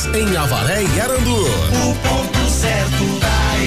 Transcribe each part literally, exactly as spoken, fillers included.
Autos, em Avaré e Arandu. O ponto certo da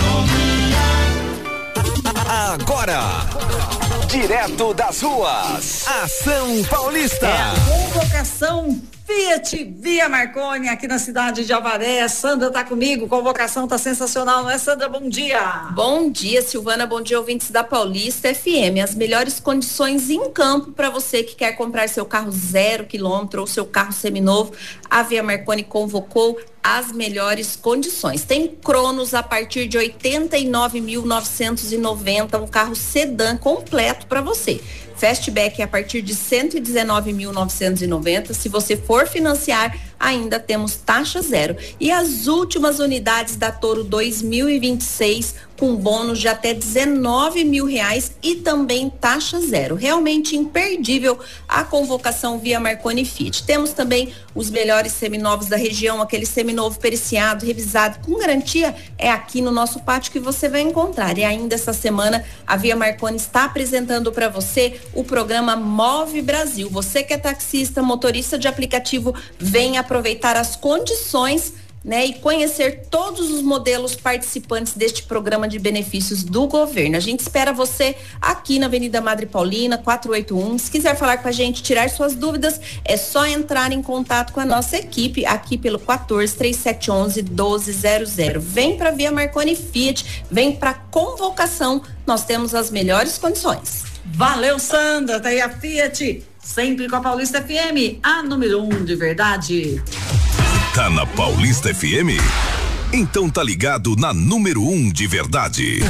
economia. Agora, direto das ruas, Ação Paulista. É a convocação Fiat Via Marconi aqui na cidade de Avaré. Sandra tá comigo, convocação tá sensacional, não é, Sandra? Bom dia. Bom dia, Silvana, bom dia, ouvintes da Paulista F M. As melhores condições em campo para você que quer comprar seu carro zero quilômetro ou seu carro seminovo. A Via Marconi convocou as melhores condições. Tem Cronos a partir de oitenta e nove mil novecentos e noventa, um carro sedã completo para você. Fastback a partir de cento e dezenove mil novecentos e noventa. Se você for financiar, ainda temos taxa zero. E as últimas unidades da Toro dois mil e vinte e seis com bônus de até dezenove mil reais e também taxa zero. Realmente imperdível a convocação Via Marconi Fiat. Temos também os melhores seminovos da região, aquele seminovo periciado, revisado com garantia, é aqui no nosso pátio que você vai encontrar. E ainda essa semana a Via Marconi está apresentando para você o programa Move Brasil. Você que é taxista, motorista de aplicativo, vem aproveitar as condições, né, e conhecer todos os modelos participantes deste programa de benefícios do governo. A gente espera você aqui na Avenida Madre Paulina, quatrocentos e oitenta e um. Se quiser falar com a gente, tirar suas dúvidas, é só entrar em contato com a nossa equipe aqui pelo quatorze, trinta e sete, onze, doze zero zero. Vem para Via Marconi Fiat, vem para convocação, nós temos as melhores condições. Valeu, Sandra. Tá aí a Fiat, sempre com a Paulista F M, a número um de verdade. Tá na Paulista F M? Então tá ligado na número um de verdade.